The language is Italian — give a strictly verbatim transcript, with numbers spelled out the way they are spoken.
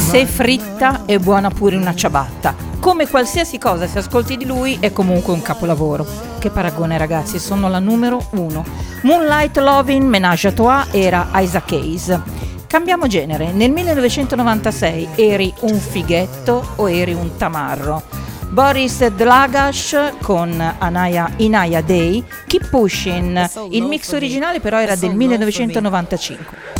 Se fritta è buona pure una ciabatta. Come qualsiasi cosa si ascolti di lui è comunque un capolavoro. Che paragone, ragazzi, sono la numero uno. Moonlight Lovin' Menage à Trois era Isaac Hayes. Cambiamo genere. Nel millenovecentonovantasei eri un fighetto o eri un tamarro? Boris Dlagash con Anaya, Inaya Day, Keep Pushing. Il mix originale però era del millenovecentonovantacinque.